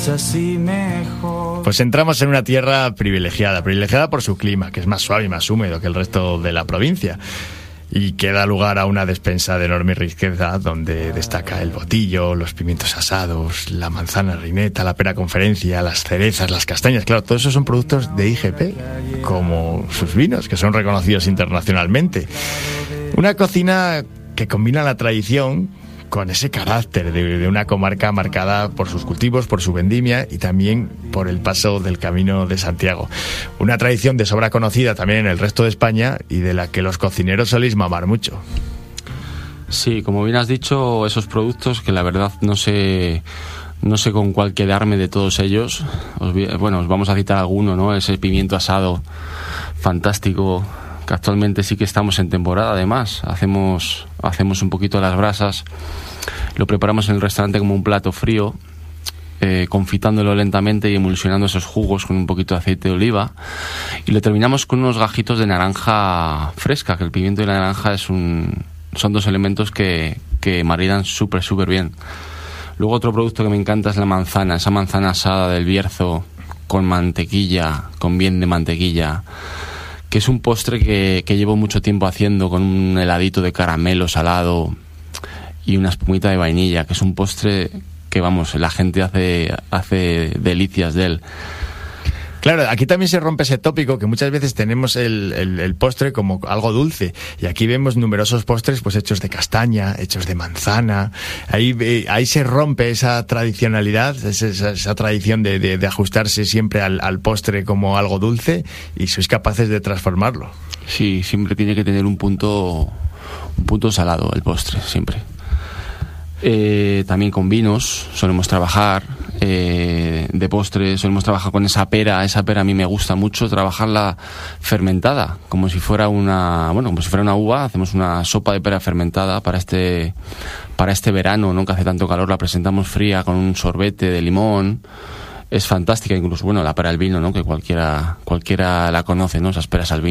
Así mejor. Pues entramos en una tierra privilegiada por su clima, que es más suave y más húmedo que el resto de la provincia, y que da lugar a una despensa de enorme riqueza donde destaca el botillo, los pimientos asados, la manzana reineta, la pera conferencia, las cerezas, las castañas. Claro, todos esos son productos de IGP, como sus vinos, que son reconocidos internacionalmente. Una cocina que combina la tradición con ese carácter de una comarca marcada por sus cultivos, por su vendimia y también por el paso del Camino de Santiago. Una tradición de sobra conocida también en el resto de España y de la que los cocineros soléis mamar mucho. Sí, como bien has dicho, esos productos que la verdad no sé con cuál quedarme de todos ellos. Os vamos a citar alguno, ¿no? Ese pimiento asado fantástico, que actualmente sí que estamos en temporada. Además, hacemos un poquito a las brasas, lo preparamos en el restaurante como un plato frío, confitándolo lentamente y emulsionando esos jugos con un poquito de aceite de oliva, y lo terminamos con unos gajitos de naranja fresca, que el pimiento y la naranja son dos elementos que maridan súper bien. Luego otro producto que me encanta es la manzana, esa manzana asada del Bierzo con mantequilla, con bien de mantequilla, que es un postre que llevo mucho tiempo haciendo con un heladito de caramelo salado y una espumita de vainilla, que es un postre que, vamos, la gente hace delicias de él. Claro, aquí también se rompe ese tópico que muchas veces tenemos el postre como algo dulce, y aquí vemos numerosos postres pues hechos de castaña, hechos de manzana. Ahí se rompe esa tradicionalidad, esa tradición de ajustarse siempre al postre como algo dulce, y sois capaces de transformarlo. Sí, siempre tiene que tener un punto salado el postre, siempre. También con vinos solemos trabajar, de postre solemos trabajar con esa pera. Esa pera a mí me gusta mucho trabajarla fermentada, como si fuera una uva. Hacemos una sopa de pera fermentada para este verano, ¿no?, que hace tanto calor. La presentamos fría con un sorbete de limón. Es fantástica. Incluso, la pera al vino, ¿no?, que cualquiera la conoce, ¿no?, esas peras al vino.